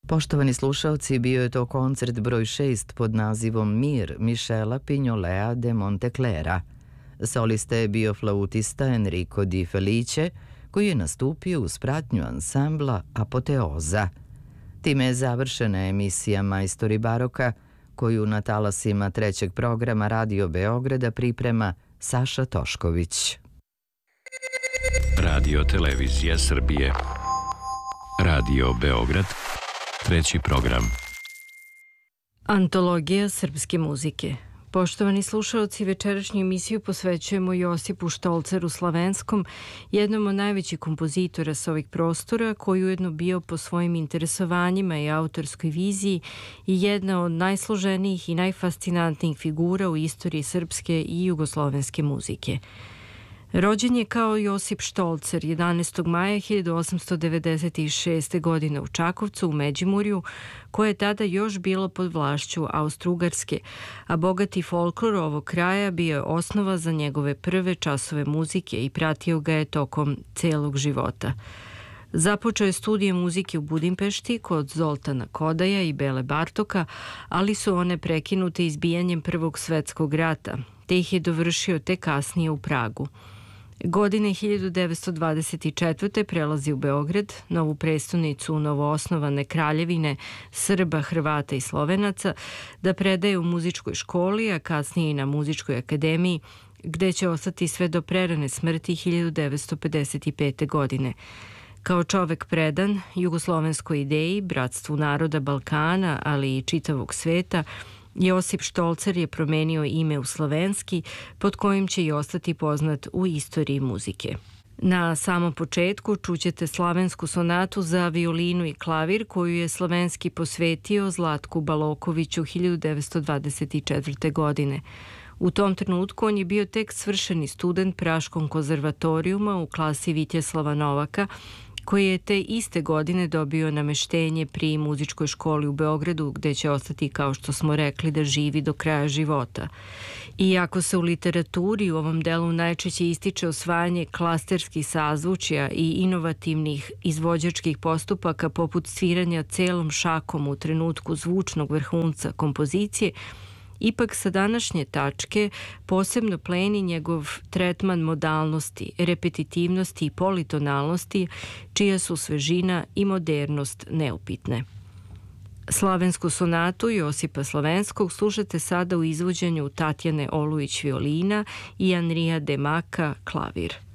Poštovani slušalci, bio je to koncert broj 6 pod nazivom Mir Michela Pignolea de Monteclera. Solista je bio flautista Enrico Di Felice, koji je nastupio uz pratnju ansambla Apoteoza. Time je završena emisija Majstori baroka, koju na talasima trećeg programa Radio Beograda priprema Saša Tošković. Radio Televizija Srbije. Radio Beograd. Treći program. Antologija srpske muzike. Poštovani slušalci, večerašnju emisiju posvećujemo Josipu Štolceru Slavenskom, jednom od najvećih kompozitora sa ovih prostora, koji ujedno bio po svojim interesovanjima i autorskoj viziji i jedna od najsloženijih i najfascinantnijih figura u istoriji srpske i jugoslovenske muzike. Rođen je kao Josip Štolcer 11. maja 1896. godine u Čakovcu u Međimurju, koje je tada još bilo pod vlašću Austro-Ugarske, a bogati folklor ovog kraja bio je osnova za njegove prve časove muzike i pratio ga je tokom celog života. Započeo je studije muzike u Budimpešti kod Zoltana Kodaja i Bele Bartoka, ali su one prekinute izbijanjem Prvog svetskog rata, te ih je dovršio tek kasnije u Pragu. Godine 1924. prelazi u Beograd, novu prestonicu novoosnovane kraljevine Srba, Hrvata i Slovenaca, da predaje u muzičkoj školi, a kasnije i na muzičkoj akademiji, gde će ostati sve do prerane smrti 1955. godine. Kao čovek predan jugoslovenskoj ideji, bratstvu naroda Balkana, ali i čitavog sveta, Josip Štolcer je promenio ime u slovenski, pod kojim će i ostati poznat u istoriji muzike. Na samom početku čućete slavensku sonatu za violinu i klavir, koju je slovenski posvetio Zlatku Balokoviću 1924. godine. U tom trenutku on je bio tek svršeni student Praškog konzervatorijuma u klasi Vitjeslava Novaka, koji je te iste godine dobio nameštenje pri muzičkoj školi u Beogradu, gde će ostati, kao što smo rekli, da živi do kraja života. Iako se u literaturi u ovom delu najčešće ističe osvajanje klasterskih sazvučja i inovativnih izvođačkih postupaka poput sviranja celom šakom u trenutku zvučnog vrhunca kompozicije, ipak sa današnje tačke posebno pleni njegov tretman modalnosti, repetitivnosti i politonalnosti, čija su svežina i modernost neupitne. Slavensku sonatu Josipa Slavenskog slušate sada u izvođenju Tatjane Olujić violina i Anrija Demaka klavir.